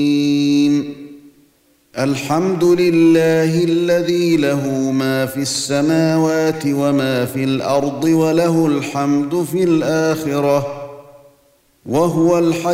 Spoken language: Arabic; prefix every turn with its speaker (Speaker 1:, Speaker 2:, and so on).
Speaker 1: الحمد لله الذي له ما في السماوات وما في الأرض وله الحمد في الآخرة وهو الحكيم